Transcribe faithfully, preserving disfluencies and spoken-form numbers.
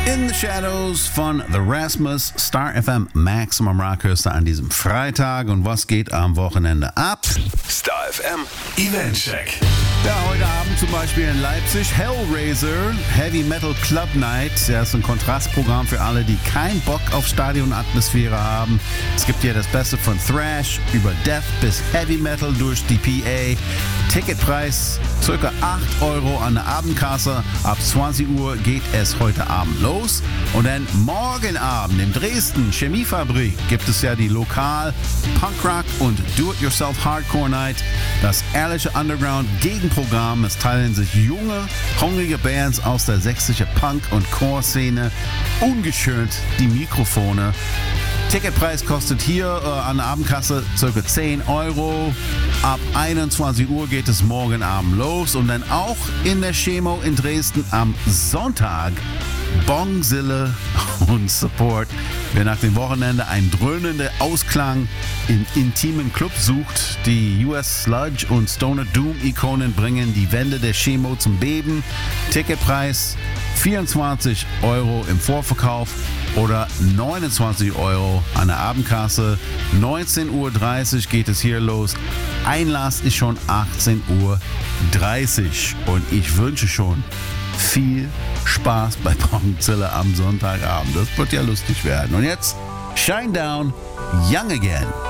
In the Shadows von The Rasmus, Star F M Maximum Rockhöster an diesem Freitag. Und was geht am Wochenende ab? Star F M Event Check. Ja, heute Abend zum Beispiel in Leipzig Hellraiser, Heavy Metal Club Night. Das ist ein Kontrastprogramm für alle, die keinen Bock auf Stadionatmosphäre haben. Es gibt hier das Beste von Thrash über Death bis Heavy Metal durch die P A. Ticketpreis ca. acht Euro an der Abendkasse. Ab zwanzig Uhr geht es heute Abend los. Und dann morgen Abend in Dresden, Chemiefabrik, gibt es ja die Lokal Punkrock und Do-It-Yourself Hardcore Night. Das ehrliche Underground-Gegenprogramm. Es teilen sich junge, hungrige Bands aus der sächsischen Punk- und Core-Szene ungeschönt die Mikrofone. Ticketpreis kostet hier äh, an der Abendkasse ca. zehn Euro. Ab einundzwanzig Uhr geht es morgen Abend los. Und dann auch in der Chemo in Dresden am Sonntag Bongzilla und Support. Wer nach dem Wochenende einen dröhnenden Ausklang im intimen Club sucht, die U S Sludge und Stoner Doom-Ikonen bringen die Wände der Chemo zum Beben. Ticketpreis vierundzwanzig Euro im Vorverkauf oder neunundzwanzig Euro an der Abendkasse. neunzehn Uhr dreißig geht es hier los. Einlass ist schon achtzehn Uhr dreißig und ich wünsche schon viel Spaß bei Bongzilla am Sonntagabend. Das wird ja lustig werden. Und jetzt Shinedown, Young Again.